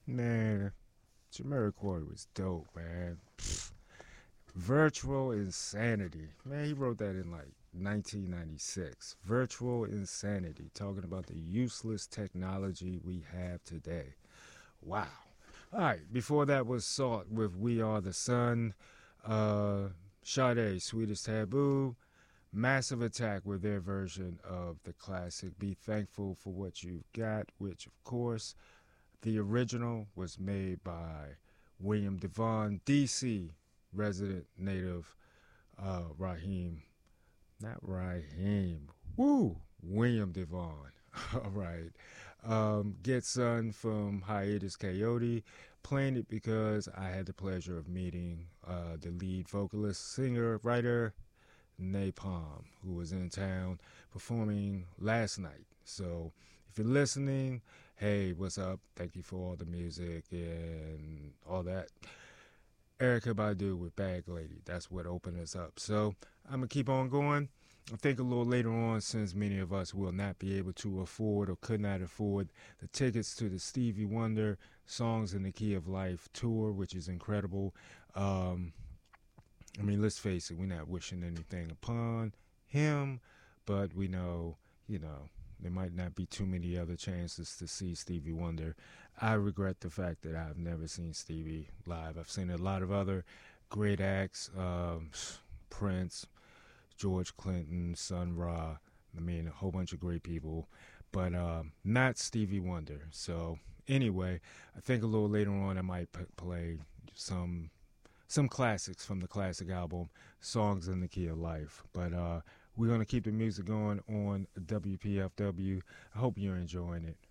Man, Jamiroquai was dope, man. Virtual Insanity. Man, he wrote that in like 1996. Virtual Insanity, talking about the useless technology we have today. Wow. All right, before that was Salt with We Are the Sun. Uh, Sade, Sweetest Taboo. Massive Attack with their version of the classic Be Thankful for What You've Got, which, of course, the original was made by William Devon, D.C. resident native Raheem, not Raheem, woo, William Devon. All right. Get Sun from Hiatus Coyote. Playing it because I had the pleasure of meeting the lead vocalist, singer, writer, Napalm, who was in town performing last night. So if you're listening, hey, what's up? Thank you for all the music and all that. Erica Badu with Bag Lady. That's what opened us up. So I'm going to keep on going. I think a little later on, since many of us will not be able to afford or could not afford the tickets to the Stevie Wonder Songs in the Key of Life tour, which is incredible. Um, I mean, let's face it, we're not wishing anything upon him, but we know, there might not be too many other chances to see Stevie Wonder. I regret the fact that I've never seen Stevie live. I've seen a lot of other great acts, Prince, George Clinton, Sun Ra. I mean, a whole bunch of great people, but not Stevie Wonder. So anyway, I think a little later on I might play some classics from the classic album, Songs in the Key of Life. But we're going to keep the music going on WPFW. I hope you're enjoying it.